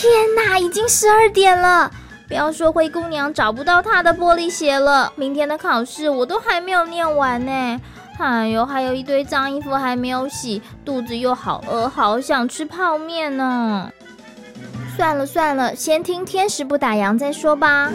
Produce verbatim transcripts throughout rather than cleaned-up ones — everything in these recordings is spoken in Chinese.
天哪，已经十二点了！不要说灰姑娘找不到她的玻璃鞋了，明天的考试我都还没有念完呢。哎呦，还有一堆脏衣服还没有洗，肚子又好饿，好想吃泡面呢。算了算了，先听天使不打烊再说吧。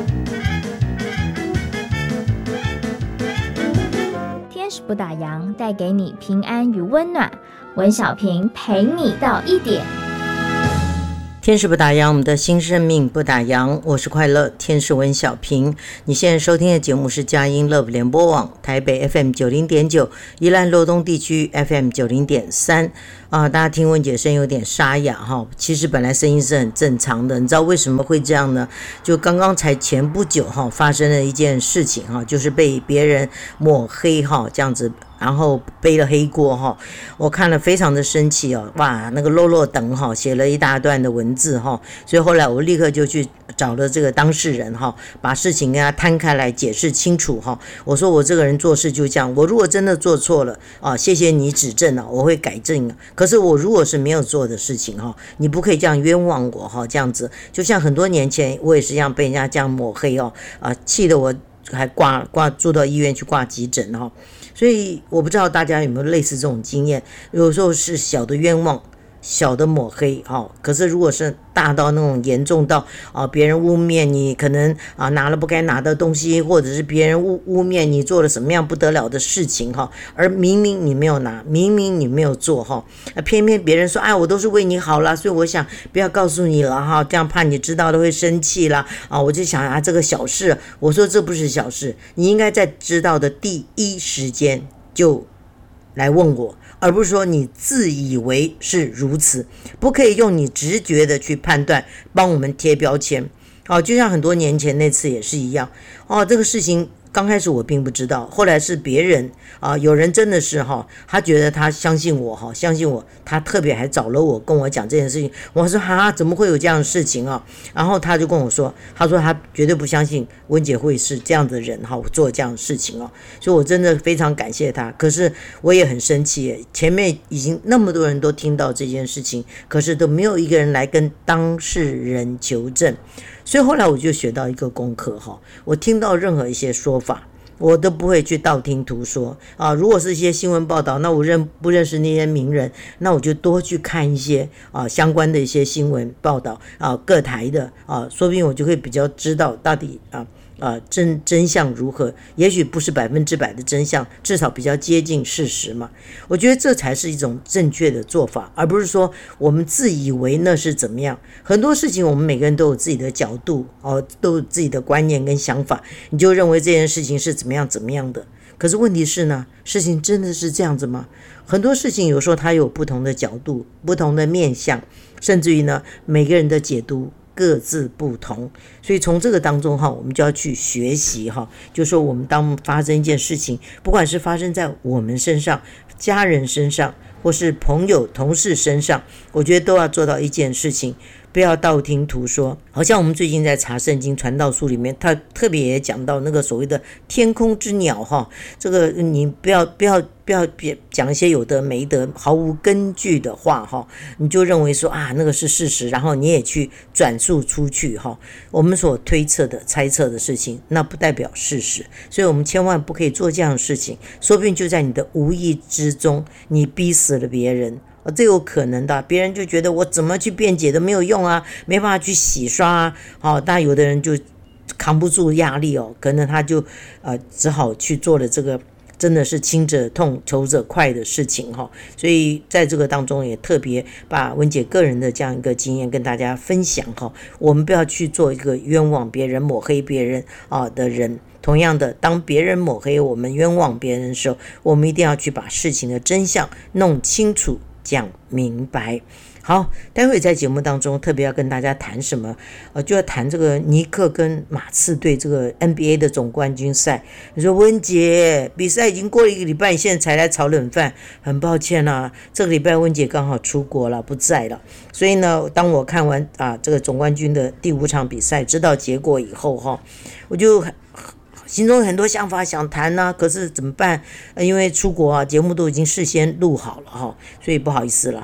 天使不打烊，带给你平安与温暖。文小平陪你到一点。 天使不打烊，我们的新生命不打烊。我是快乐天使文小平。你现在收听的节目是佳音 Love 联播网台北 F M 九零点九，宜兰罗东地区 F M 九零点三。啊，大家听文姐声音有点沙哑哈，其实本来声音是很正常的，你知道为什么会这样呢？就刚刚才前不久哈发生了一件事情哈，就是被别人抹黑哈，这样子。然后背了黑锅哈，我看了非常的生气哦，哇，那个落落等哈，写了一大段的文字哈，所以后来我立刻就去找了这个当事人哈，把事情跟他摊开来解释清楚哈。我说我这个人做事就这样，我如果真的做错了啊，谢谢你指正啊，我会改正啊。可是我如果是没有做的事情哈，你不可以这样冤枉我哈，这样子就像很多年前我也是一样被人家这样抹黑哦，啊，气得我还挂挂住到医院去挂急诊哈。所以我不知道大家有没有类似这种经验，有时候是小的冤枉，小的抹黑、哦、可是如果是大到那种严重到、啊、别人污蔑你可能、啊、拿了不该拿的东西，或者是别人 污, 污蔑你做了什么样不得了的事情、哦、而明明你没有拿，明明你没有做、哦、偏偏别人说哎，我都是为你好啦，所以我想不要告诉你了、哦、这样怕你知道了会生气啦、啊、我就想啊这个小事，我说这不是小事，你应该在知道的第一时间就来问我，而不是说你自以为是如此，不可以用你直觉的去判断，帮我们贴标签。哦，就像很多年前那次也是一样。哦，这个事情刚开始我并不知道，后来是别人啊，有人真的是哈，他觉得他相信我哈，相信我，他特别还找了我跟我讲这件事情。我说哈，怎么会有这样的事情啊？然后他就跟我说，他说他绝对不相信温姐会是这样的人哈，做这样的事情哦。所以我真的非常感谢他，可是我也很生气，前面已经那么多人都听到这件事情，可是都没有一个人来跟当事人求证。所以后来我就学到一个功课哈，我听到任何一些说法，我都不会去道听途说啊。如果是一些新闻报道，那我认不认识那些名人，那我就多去看一些啊相关的一些新闻报道啊，各台的啊，说不定我就会比较知道到底啊。啊，真真相如何？也许不是百分之百的真相，至少比较接近事实嘛。我觉得这才是一种正确的做法，而不是说我们自以为那是怎么样。很多事情我们每个人都有自己的角度，哦，都有自己的观念跟想法，你就认为这件事情是怎么样怎么样的。可是问题是呢，事情真的是这样子吗？很多事情有时候它有不同的角度、不同的面向，甚至于呢，每个人的解读各自不同，所以从这个当中哈，我们就要去学习哈，就说我们当发生一件事情，不管是发生在我们身上、家人身上，或是朋友、同事身上，我觉得都要做到一件事情，不要道听途说。好像我们最近在查圣经传道书里面，他特别也讲到那个所谓的天空之鸟哈，这个你不要不要不要讲一些有的没的毫无根据的话哈，你就认为说啊那个是事实，然后你也去转述出去哈。我们所推测的、猜测的事情，那不代表事实，所以我们千万不可以做这样的事情，说不定就在你的无意之中，你逼死了别人。这有可能的，别人就觉得我怎么去辩解都没有用啊，没办法去洗刷啊，好，但有的人就扛不住压力哦，可能他就呃只好去做了这个真的是亲者痛仇者快的事情哈。所以在这个当中也特别把文姐个人的这样一个经验跟大家分享哈，我们不要去做一个冤枉别人、抹黑别人啊的人。同样的，当别人抹黑我们、冤枉别人的时候，我们一定要去把事情的真相弄清楚、讲明白。好，待会在节目当中特别要跟大家谈什么？呃，就要谈这个尼克跟马刺队这个 N B A 的总冠军赛。你说温姐，比赛已经过了一个礼拜，你现在才来炒冷饭，很抱歉啊，这个礼拜温姐刚好出国了，不在了。所以呢，当我看完啊这个总冠军的第五场比赛，知道结果以后哈，我就心中很多想法想谈呢、啊，可是怎么办？呃，因为出国啊，节目都已经事先录好了哈，所以不好意思了哈。不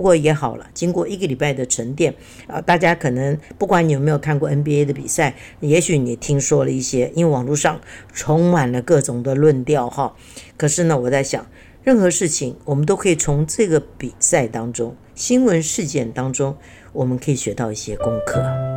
不过也好了，经过一个礼拜的沉淀啊，大家可能不管你有没有看过 N B A 的比赛，也许你听说了一些，因为网络上充满了各种的论调哈。可是呢，我在想，任何事情我们都可以从这个比赛当中、新闻事件当中，我们可以学到一些功课。